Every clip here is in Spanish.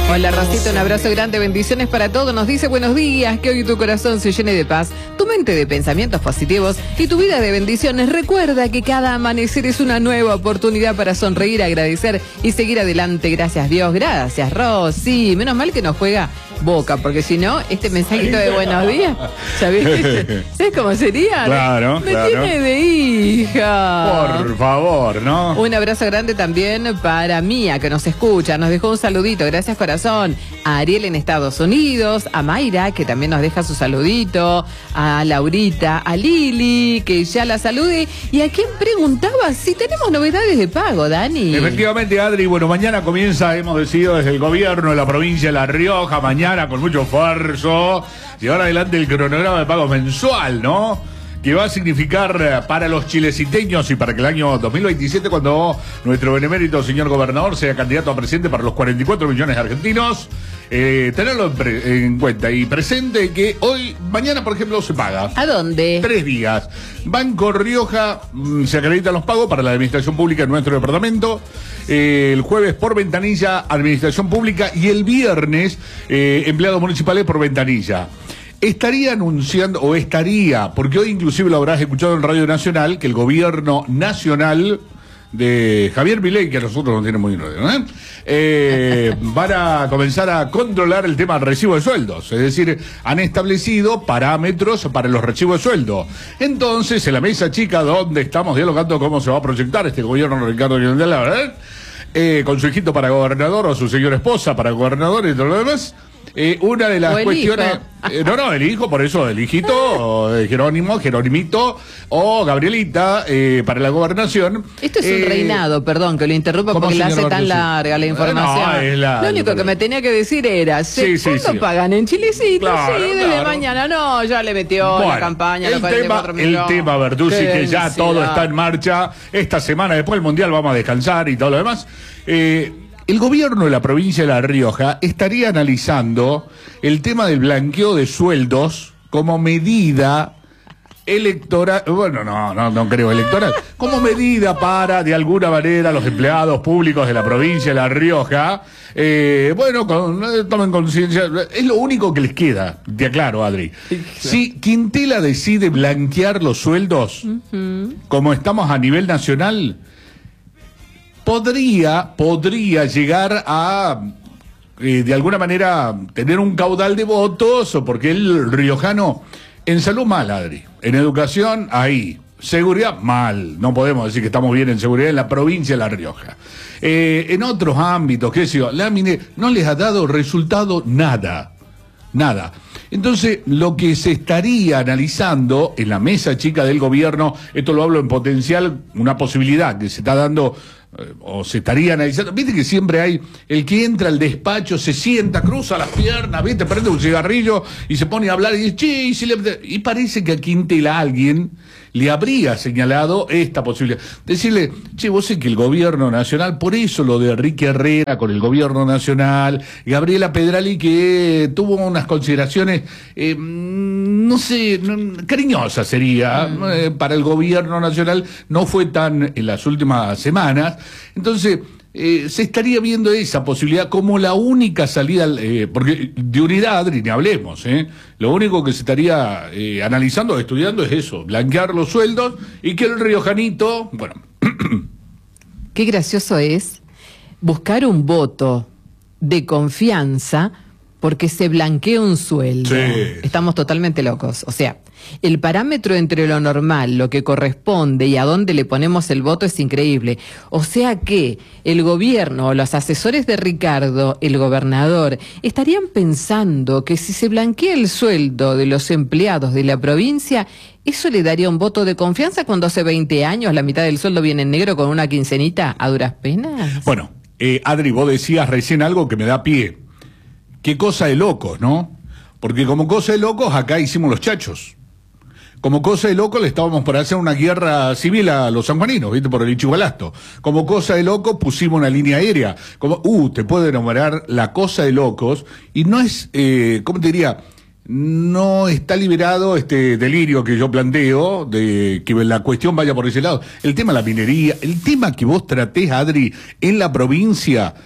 Hola Rosita, un abrazo grande, bendiciones para todos. Nos dice buenos días, que hoy tu corazón se llene de paz, tu mente de pensamientos positivos y tu vida de bendiciones. Recuerda que cada amanecer es una nueva oportunidad para sonreír, agradecer y seguir adelante. Gracias Dios, gracias Rosy. Menos mal que nos juega Boca, porque si no, este mensajito de buenos días, ¿sabés cómo sería? Claro, Me tiene de hija. Por favor, ¿no? Un abrazo grande también para Mía, que nos escucha, nos dejó un saludito, gracias corazón. A Ariel en Estados Unidos, a Mayra, que también nos deja su saludito, a Laurita, a Lili, que ya la saludé, y a quien preguntaba si tenemos novedades de pago, Dani. Efectivamente, Adri, bueno, mañana comienza, hemos decidido desde el gobierno de la provincia de La Rioja, mañana con mucho esfuerzo, llevar adelante el cronograma de pago mensual, ¿no? Que va a significar para los chileciteños y para que el año 2027, cuando nuestro benemérito señor gobernador sea candidato a presidente para los 44 millones de argentinos, tenerlo en cuenta y presente que mañana, por ejemplo, se paga. ¿A dónde? 3 días. Banco Rioja se acreditan los pagos para la administración pública en nuestro departamento. El jueves por ventanilla, administración pública, y el viernes, empleados municipales por ventanilla. Estaría anunciando, porque hoy inclusive lo habrás escuchado en Radio Nacional, que el gobierno nacional de Javier Milei, que a nosotros nos tiene muy radio, van a comenzar a controlar el tema del recibo de sueldos. Es decir, han establecido parámetros para los recibos de sueldo. Entonces, en la mesa chica donde estamos dialogando cómo se va a proyectar este gobierno de Ricardo Lionel, la verdad, con su hijito para gobernador o su señora esposa para gobernador y todo lo demás. Una de las cuestiones... el hijo, por eso, el hijito, Jerónimito o Gabrielita, para la gobernación. Esto es un reinado, perdón, que lo interrumpa porque la hace tan larga la información. Lo único que me tenía que decir era, ¿cuándo pagan en Chilecito? Claro, desde mañana. No, ya le metió la campaña. El tema, Bertuzzi, que ya todo está en marcha. Esta semana, después del Mundial, vamos a descansar y todo lo demás. El gobierno de la provincia de La Rioja estaría analizando el tema del blanqueo de sueldos como medida electoral, bueno, no creo electoral, como medida para, de alguna manera, los empleados públicos de la provincia de La Rioja, tomen conciencia, es lo único que les queda, te aclaro, Adri. Si Quintela decide blanquear los sueldos, como estamos a nivel nacional, podría llegar a, de alguna manera, tener un caudal de votos, porque el riojano, en salud mal, Adri, en educación, ahí, seguridad mal, no podemos decir que estamos bien en seguridad en la provincia de La Rioja. En otros ámbitos, qué sé yo, Lámine no les ha dado resultado nada. Entonces, lo que se estaría analizando en la mesa chica del gobierno, esto lo hablo en potencial, una posibilidad que se está dando, o se estaría analizando, viste que siempre hay el que entra al despacho, se sienta, cruza las piernas, viste, prende un cigarrillo y se pone a hablar y dice, che, y parece que a Quintela alguien le habría señalado esta posibilidad. Decirle, che, vos sé que el gobierno nacional, por eso lo de Enrique Herrera con el gobierno nacional, Gabriela Pedrali, que tuvo unas consideraciones, cariñosas sería, para el gobierno nacional, no fue tan en las últimas semanas. Entonces, se estaría viendo esa posibilidad como la única salida, porque de unidad, Adri, ni hablemos, lo único que se estaría analizando, estudiando es eso, blanquear los sueldos y que el riojanito, bueno. Qué gracioso es buscar un voto de confianza porque se blanquea un sueldo. Sí. Estamos totalmente locos. O sea, el parámetro entre lo normal, lo que corresponde y a dónde le ponemos el voto es increíble. O sea que el gobierno, los asesores de Ricardo, el gobernador, estarían pensando que si se blanquea el sueldo de los empleados de la provincia, ¿eso le daría un voto de confianza cuando hace 20 años la mitad del sueldo viene en negro con una quincenita a duras penas? Bueno, Adri, vos decías recién algo que me da pie. Qué cosa de locos, ¿no? Porque como cosa de locos acá hicimos los chachos. Como cosa de loco le estábamos por hacer una guerra civil a los sanjuaninos, ¿viste? Por el Ichigualasto. Como cosa de loco pusimos una línea aérea. Como, te puedo enumerar la cosa de locos. Y no es, ¿cómo te diría? no está liberado este delirio que yo planteo de que la cuestión vaya por ese lado. El tema de la minería, el tema que vos tratés, Adri, en la provincia,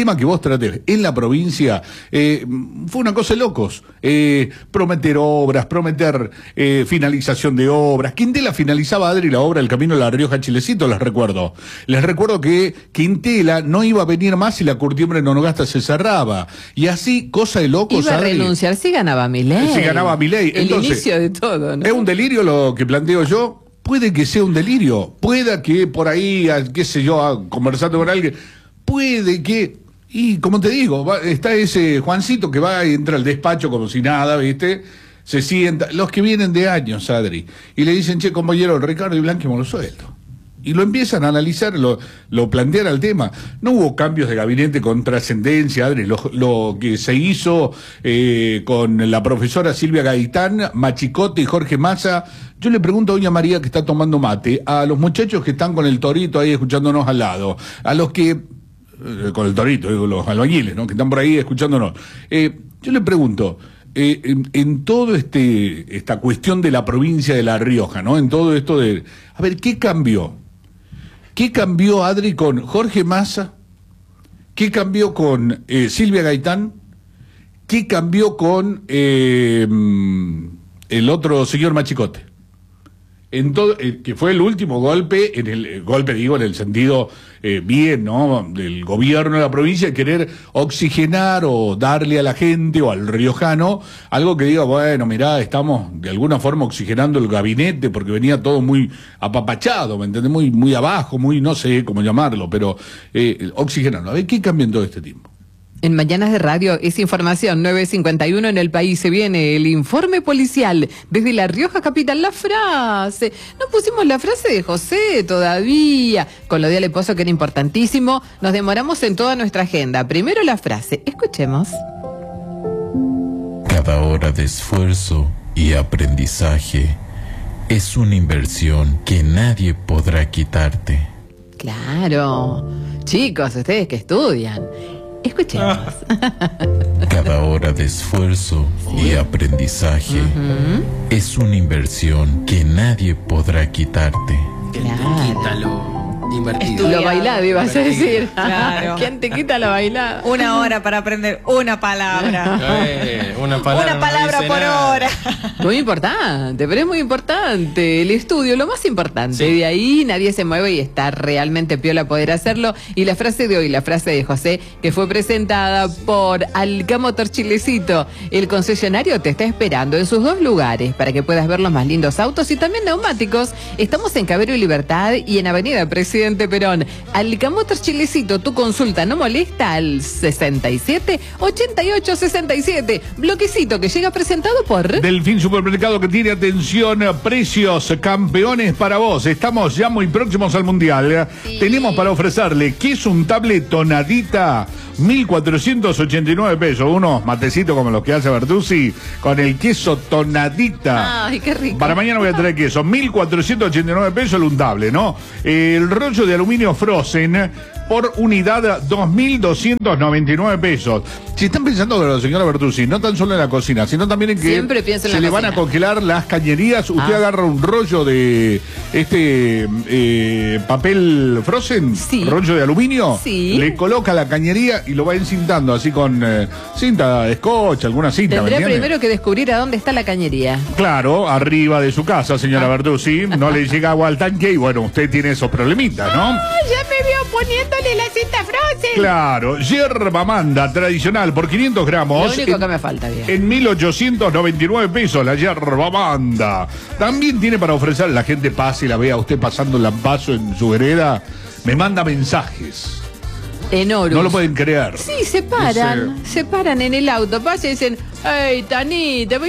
fue una cosa de locos. Prometer obras, prometer finalización de obras. Quintela finalizaba, Adri, la obra del Camino de La Rioja Chilecito, les recuerdo. Les recuerdo que Quintela no iba a venir más si la curtiembre de Onogasta se cerraba. Y así, cosa de locos, iba a Adri. renunciar si ganaba Milei. Si ganaba Milei. El Entonces, inicio de todo, ¿no? ¿es un delirio lo que planteo yo? Puede que sea un delirio. Pueda que por ahí, qué sé yo, conversando con alguien, puede que... Y como te digo, está ese Juancito que va y entra al despacho como si nada, ¿viste? Se sienta. Los que vienen de años, Adri. Y le dicen, che, compañero, Ricardo y Blanquemos los sueldos. Y lo empiezan a analizar, lo plantean al tema. No hubo cambios de gabinete con trascendencia, Adri. Lo que se hizo con la profesora Silvia Gaitán, Machicote y Jorge Massa. Yo le pregunto a doña María, que está tomando mate, a los muchachos que están con el torito ahí escuchándonos al lado, a los que, con el torito, digo, los albañiles, ¿no?, que están por ahí escuchándonos. Yo le pregunto, en todo esta cuestión de la provincia de La Rioja, ¿no?, en todo esto de... A ver, ¿qué cambió? ¿Qué cambió, Adri, con Jorge Massa? ¿Qué cambió con Silvia Gaitán? ¿Qué cambió con el otro señor Machicote? En todo, que fue el último golpe, en el sentido bien, ¿no?, del gobierno de la provincia, de querer oxigenar o darle a la gente o al riojano algo que diga, bueno, mirá, estamos de alguna forma oxigenando el gabinete, porque venía todo muy apapachado, ¿me entendés? Muy abajo, muy, no sé cómo llamarlo, pero oxigenarlo. A ver, ¿qué cambió en todo este tiempo? En Mañanas de Radio, esa información, 9:51 en El País, se viene el informe policial desde La Rioja capital. La frase, no pusimos la frase de José todavía, con lo de Ale Pozo, que era importantísimo, nos demoramos en toda nuestra agenda. Primero la frase, escuchemos. Cada hora de esfuerzo y aprendizaje es una inversión que nadie podrá quitarte. Claro, chicos, ustedes que estudian, escuchemos. Cada hora de esfuerzo y aprendizaje es una inversión que nadie podrá quitarte. Claro. Invertido. Lo bailado, ibas a decir. Claro. ¿Quién te quita lo bailado? 1 hora para aprender una palabra. Una palabra por hora. Muy importante, pero es muy importante. El estudio, lo más importante. Sí. De ahí nadie se mueve y está realmente piola poder hacerlo. Y la frase de hoy, la frase de José, que fue presentada por Alcamotor Chilecito. El concesionario te está esperando en sus 2 lugares para que puedas ver los más lindos autos y también neumáticos. Estamos en Cabero y Libertad y en Avenida Presidente Perón. Alcamotor Chilecito, tu consulta no molesta al 67 88 67. Bloquecito que llega presentado por Delfín Supermercado, que tiene, atención, precios campeones para vos. Estamos ya muy próximos al Mundial. Sí. Tenemos para ofrecerle queso untable Tonadita, 1.489 pesos. Unos matecitos como los que hace Bertuzzi con el queso Tonadita. Ay, qué rico. Para mañana voy a traer queso, 1.489 pesos el untable, ¿no? El rollo de aluminio Frozen por unidad, 2.299 pesos. Si están pensando, señora Bertuzzi, no tan solo en la cocina, sino también en que Siempre pienso en se la le van a cocina. congelar las cañerías, usted agarra un rollo de papel Frozen, Sí. rollo de aluminio, Sí. le coloca la cañería y lo va encintando así con cinta de scotch, alguna cinta, ¿me Tendría entiende? primero que descubrir a dónde está la cañería. Claro, arriba de su casa, señora Bertuzzi, no le llega agua al tanque y bueno, usted tiene esos problemitas, ¿no? Ya me veo poniéndole la cinta Frozen. Claro, yerba manda tradicional por 500 gramos. Lo único que me falta, bien. En 1.899 pesos la yerba manda. También tiene para ofrecer, la gente pasa y la vea usted pasando el paso en su vereda, me manda mensajes. En Horus. No lo pueden creer. Sí, se paran en el auto, pasan y dicen, ¡ay, Tanita! Voy, sí,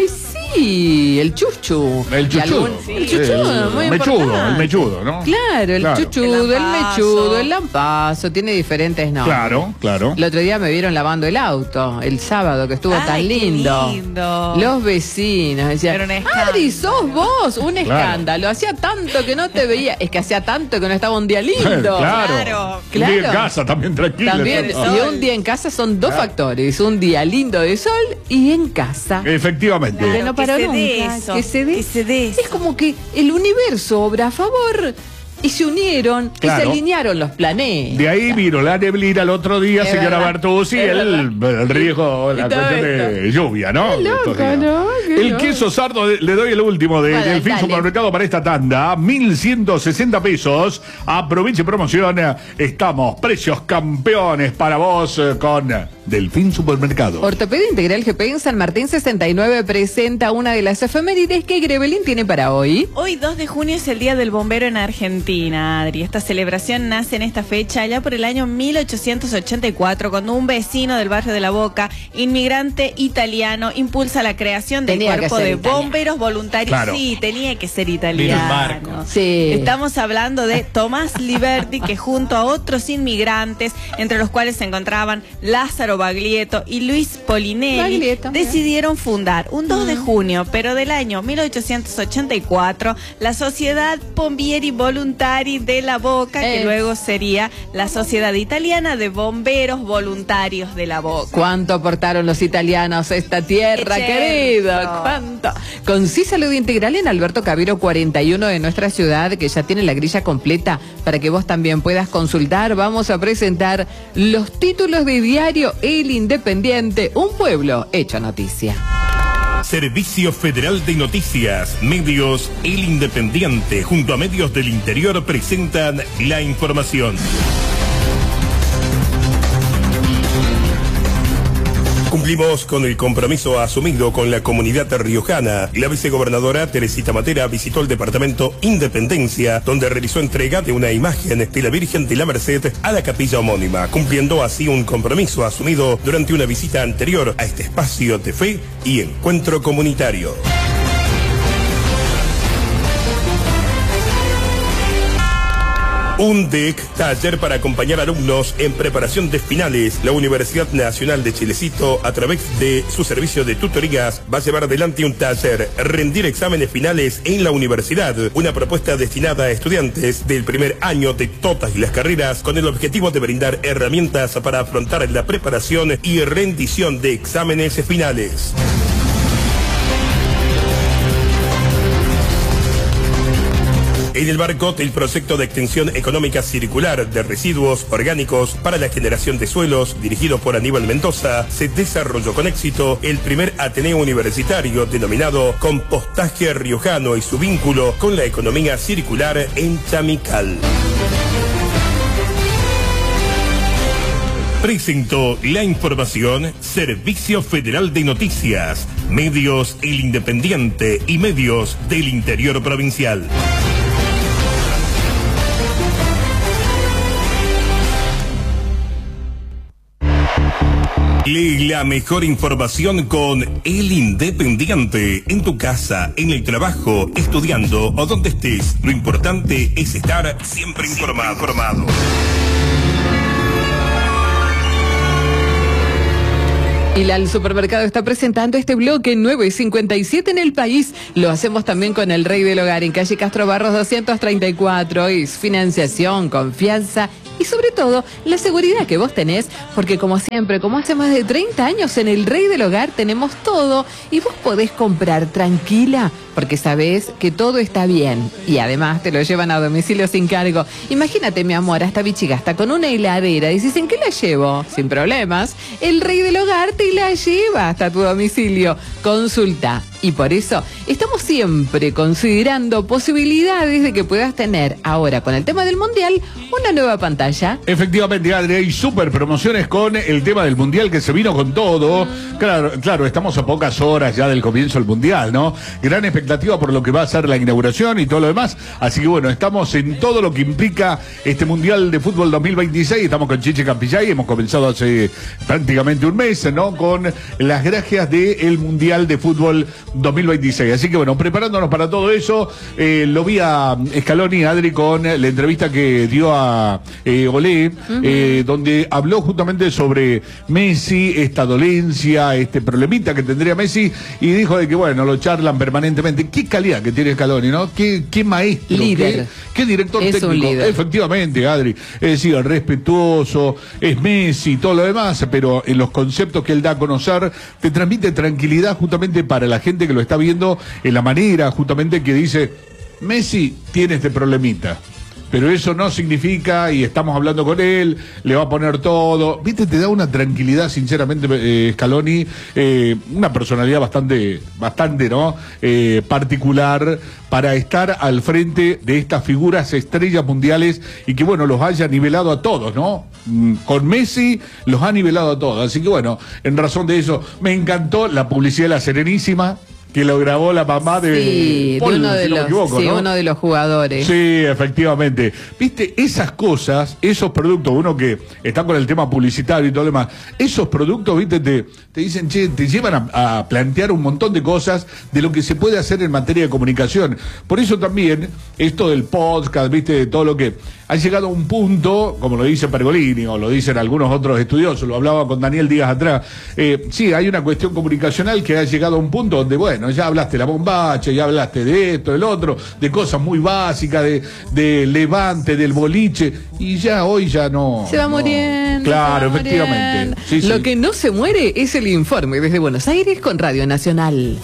Sí, el chuchu. El chuchu. El chuchu, muy importante. El mechudo, ¿no? Claro, el chuchudo, el mechudo, el lampazo, tiene diferentes nombres. Claro. El otro día me vieron lavando el auto, el sábado, que estuvo tan Qué lindo. lindo. Los vecinos decían, Era un escándalo. Adri, sos vos, un escándalo. Hacía tanto que no te veía. Es que hacía tanto que no estaba un día lindo. Claro. Un día en casa también tranquilo. También, y un día en casa son dos factores, un día lindo de sol y en casa. Efectivamente. Que no paró que se nunca. dé eso, Que se dé. que se dé eso. Es como que el universo obra a favor y se unieron y se Claro. alinearon los planetas. De ahí vino la neblina el otro día, Es señora verdad. Bertuzzi, Es el riesgo, la Y todo cuestión de lluvia, ¿no? Qué loco, Estos días. ¿no? Qué El loco. queso sardo, le doy el último Bueno, del fin dale. supermercado para esta tanda, 1.160 pesos. Aproveche promoción, estamos, precios campeones para vos con Delfín Supermercado. Ortopedia Integral GP en San Martín 69 presenta una de las efemérides que Grevelín tiene para hoy. Hoy 2 de junio es el Día del Bombero en Argentina, Adri. Esta celebración nace en esta fecha allá por el año 1884, cuando un vecino del barrio de La Boca, inmigrante italiano, impulsa la creación del Tenía que cuerpo ser de italiano. bomberos voluntarios. Claro. Sí, tenía que ser Vino italiano. en barco. Sí. Estamos hablando de Tomás Liberti, que junto a otros inmigrantes, entre los cuales se encontraban Lázaro Baglietto y Luis Polinelli, Baglietto, decidieron fundar un 2 de junio, pero del año 1884, la Sociedad Pompieri Volontari de La Boca, que luego sería la Sociedad Italiana de Bomberos Voluntarios de La Boca. ¿Cuánto aportaron los italianos a esta tierra, Qué querido? cierto. ¿Cuánto? Con Sí Salud Integral en Alberto Cabiro 41 de nuestra ciudad, que ya tiene la grilla completa para que vos también puedas consultar, vamos a presentar los títulos de diario El Independiente, un pueblo hecho noticia. Servicio Federal de Noticias, Medios El Independiente, junto a Medios del Interior, presentan la información. Cumplimos con el compromiso asumido con la comunidad riojana. La vicegobernadora Teresita Matera visitó el departamento Independencia, donde realizó entrega de una imagen de la Virgen de la Merced a la capilla homónima, cumpliendo así un compromiso asumido durante una visita anterior a este espacio de fe y encuentro comunitario. Un DEC, taller para acompañar alumnos en preparación de finales. La Universidad Nacional de Chilecito, a través de su servicio de tutorías, va a llevar adelante un taller, rendir exámenes finales en la universidad. Una propuesta destinada a estudiantes del primer año de todas las carreras, con el objetivo de brindar herramientas para afrontar la preparación y rendición de exámenes finales. En el marco del proyecto de extensión económica circular de residuos orgánicos para la generación de suelos, dirigido por Aníbal Mendoza, se desarrolló con éxito el primer Ateneo Universitario denominado Compostaje Riojano y su vínculo con la economía circular en Chamical. Presentó la información Servicio Federal de Noticias, Medios El Independiente y Medios del Interior Provincial. Lee la mejor información con El Independiente. En tu casa, en el trabajo, estudiando o donde estés. Lo importante es estar siempre informado. Y el supermercado está presentando este bloque 9:57 en el país. Lo hacemos también con el Rey del Hogar en calle Castro Barros 234. Es financiación, confianza y sobre todo la seguridad que vos tenés, porque como siempre, como hace más de 30 años en el Rey del Hogar tenemos todo y vos podés comprar tranquila porque sabés que todo está bien y además te lo llevan a domicilio sin cargo. Imagínate, mi amor, hasta Bichigasta con una heladera. Dices, ¿en qué la llevo? Sin problemas. El Rey del Hogar te la lleva hasta tu domicilio. Consulta. Y por eso estamos siempre considerando posibilidades de que puedas tener ahora con el tema del Mundial una nueva pantalla. Efectivamente, Adri, hay super promociones con el tema del Mundial que se vino con todo. Claro, estamos a pocas horas ya del comienzo del Mundial, ¿no? Gran expectativa por lo que va a ser la inauguración y todo lo demás. Así que bueno, estamos en todo lo que implica este Mundial de Fútbol 2026. Estamos con Chiche Campillay, hemos comenzado hace prácticamente un mes, ¿no? Con las gracias del Mundial de Fútbol 2026. Así que bueno, preparándonos para todo eso, lo vi a Scaloni, Adri, con la entrevista que dio a Olé, donde habló justamente sobre Messi, esta dolencia, este problemita que tendría Messi, y dijo de que bueno, lo charlan permanentemente. Qué calidad que tiene Scaloni, ¿no? Qué maestro, líder. Qué director Es técnico. un líder. Efectivamente, Adri. Es decir, respetuoso, es Messi y todo lo demás, pero en los conceptos que él da a conocer, te transmite tranquilidad justamente para la gente que lo está viendo, en la manera justamente que dice, Messi tiene este problemita. Pero eso no significa, y estamos hablando con él, le va a poner todo. Viste, te da una tranquilidad, sinceramente, Scaloni, una personalidad bastante, ¿no? Particular para estar al frente de estas figuras estrellas mundiales y que, bueno, los haya nivelado a todos, ¿no? Con Messi los ha nivelado a todos. Así que, bueno, en razón de eso, me encantó la publicidad de La Serenísima, que lo grabó la mamá de Paul, uno de si no me equivoco, ¿no? uno de los jugadores. Sí, efectivamente. Viste, esas cosas, esos productos, uno que está con el tema publicitario y todo lo demás, esos productos, viste, te dicen, che, te llevan a plantear un montón de cosas de lo que se puede hacer en materia de comunicación. Por eso también, esto del podcast, viste, de todo lo que ha llegado a un punto, como lo dice Pergolini, o lo dicen algunos otros estudiosos, lo hablaba con Daniel Díaz atrás, sí, hay una cuestión comunicacional que ha llegado a un punto donde, bueno, ya hablaste de la bombacha, ya hablaste de esto, del otro, de cosas muy básicas, de Levante, del boliche, y ya hoy ya no. Se va muriendo. Claro, se va efectivamente. muriendo. Sí, Lo sí. que no se muere es el informe desde Buenos Aires con Radio Nacional.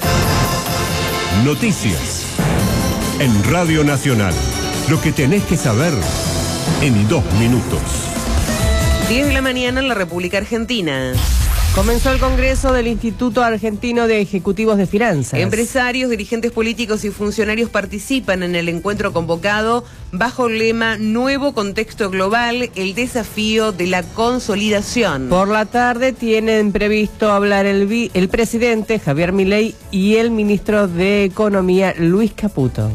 Noticias en Radio Nacional. Lo que tenés que saber en 2 minutos. 10 de la mañana en la República Argentina. Comenzó el Congreso del Instituto Argentino de Ejecutivos de Finanzas. Empresarios, dirigentes políticos y funcionarios participan en el encuentro convocado bajo el lema Nuevo Contexto Global, el desafío de la consolidación. Por la tarde tienen previsto hablar el presidente Javier Milei y el ministro de Economía Luis Caputo.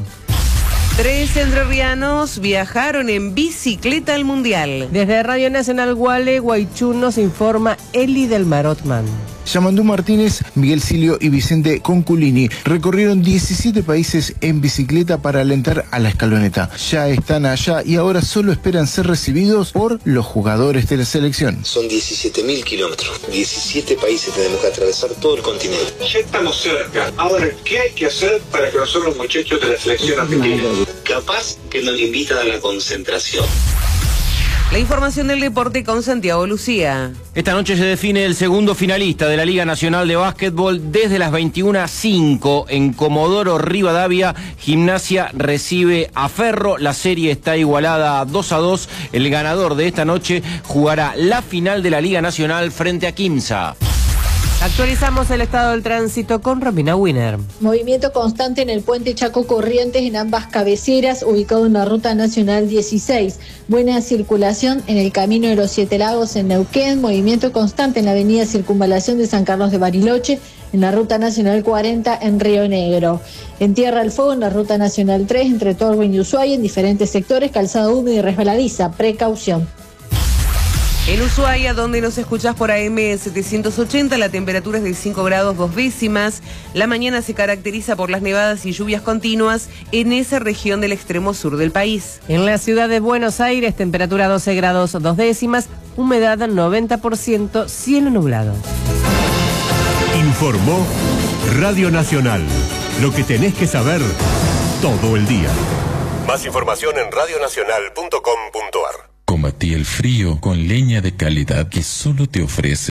3 entrerrianos viajaron en bicicleta al Mundial. Desde Radio Nacional Gualeguaychú nos informa Eli del Marotman. Yamandú Martínez, Miguel Silio y Vicente Conculini recorrieron 17 países en bicicleta para alentar a la escaloneta. Ya están allá y ahora solo esperan ser recibidos por los jugadores de la selección. Son 17.000 kilómetros, 17 países tenemos que atravesar todo el continente. Ya estamos cerca. Ahora, ¿qué hay que hacer para que nosotros, los muchachos de la selección argentina? Capaz que nos invitan a la concentración. La información del deporte con Santiago Lucía. Esta noche se define el segundo finalista de la Liga Nacional de Básquetbol desde las 21:05 en Comodoro Rivadavia. Gimnasia recibe a Ferro. La serie está igualada 2-2. El ganador de esta noche jugará la final de la Liga Nacional frente a Quimsa. Actualizamos el estado del tránsito con Romina Winner. Movimiento constante en el puente Chaco Corrientes en ambas cabeceras, ubicado en la Ruta Nacional 16. Buena circulación en el Camino de los Siete Lagos en Neuquén. Movimiento constante en la avenida Circunvalación de San Carlos de Bariloche, en la Ruta Nacional 40 en Río Negro. En Tierra del Fuego, en la Ruta Nacional 3, entre Torben y Ushuaia, en diferentes sectores, calzada húmeda y resbaladiza. Precaución. En Ushuaia, donde nos escuchás por AM 780, la temperatura es de 5 grados 2 décimas. La mañana se caracteriza por las nevadas y lluvias continuas en esa región del extremo sur del país. En la ciudad de Buenos Aires, temperatura 12 grados 2 décimas, humedad 90%, cielo nublado. Informó Radio Nacional. Lo que tenés que saber todo el día. Más información en radionacional.com.ar. Combatí el frío con leña de calidad que solo te ofrece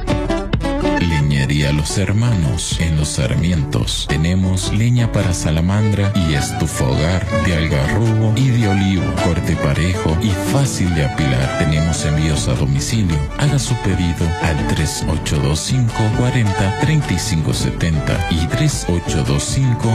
Leñería Los Hermanos. En Los Sarmientos tenemos leña para salamandra y estufa-hogar de algarrobo y de olivo, corte parejo y fácil de apilar. Tenemos envíos a domicilio. Haga su pedido al 3825 40 3570 y 3825